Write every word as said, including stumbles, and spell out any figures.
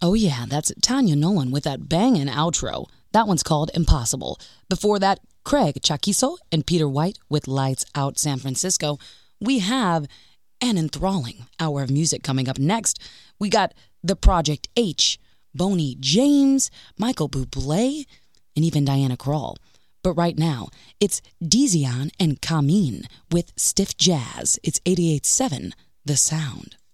Oh yeah, that's Tanya Nolan with that bangin' outro. That one's called Impossible. Before that, Craig Chaquizo and Peter White with Lights Out San Francisco. We have an enthralling hour of music coming up next. We got the Project H, Boney James, Michael Bublé, and even Diana Krall. But right now, it's Dezion and Kameen with Stiff Jazz. It's eighty-eight point seven The Sound.